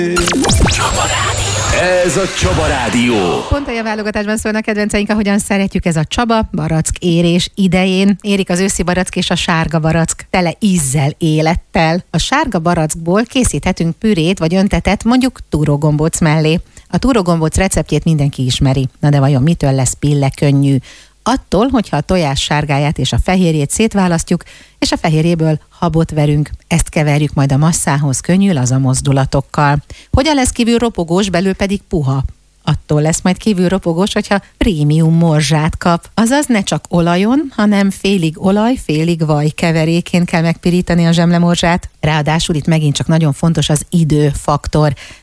Ez a Csaba Rádió. Pont a válogatásban szólnak kedvenceink, ahogyan szeretjük, ez a Csaba barack érés idején. Érik az őszi barack és a sárga barack, tele ízzel, élettel. A sárga barackból készíthetünk pürét vagy öntetet, mondjuk túrógombóc mellé. A túrógombóc receptjét mindenki ismeri. Na de vajon mitől lesz pillekönnyű? Attól, hogyha a tojás sárgáját és a fehérjét szétválasztjuk, és a fehérjéből habot verünk. Ezt keverjük majd a masszához könnyű laza mozdulatokkal. Hogyan lesz kívül ropogós, belül pedig puha? Attól lesz majd kívül ropogós, hogyha prémium morzsát kap. Azaz ne csak olajon, hanem félig olaj, félig vaj keverékén kell megpirítani a zsemlemorzsát. Ráadásul itt megint csak nagyon fontos az időfaktor.